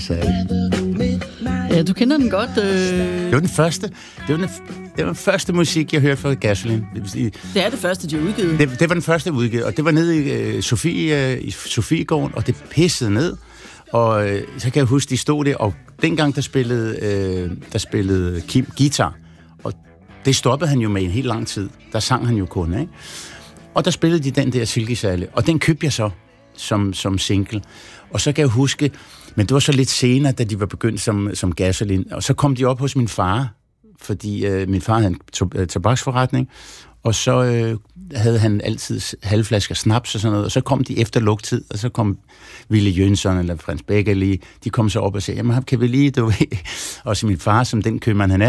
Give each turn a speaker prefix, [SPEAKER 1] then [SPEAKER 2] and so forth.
[SPEAKER 1] Ja, du kender den godt.
[SPEAKER 2] Det var den første. Det var den første musik, jeg hørte fra Gasoline.
[SPEAKER 1] Det er det første, de har udgivet.
[SPEAKER 2] Det var den første udgivet, og det var nede i Sofiegården, og det pissede ned. Og så kan jeg huske, de stod der, og dengang der spillede Kim guitar, og det stoppede han jo med en helt lang tid. Der sang han jo kun, ikke? Og der spillede de den der Silkesalle, og den købte jeg så som single. Og så kan jeg huske, men det var så lidt senere, da de var begyndt som Gasoline, og så kom de op hos min far, fordi min far havde en tobaksforretning, og så havde han altid halvflasker snaps og sådan noget, og så kom de efter lugtid, og så kom Ville Jønsson eller Frans Becker lige, de kom så op og sagde, jamen kan vi lige, du ved, også min far, som den købmand han er,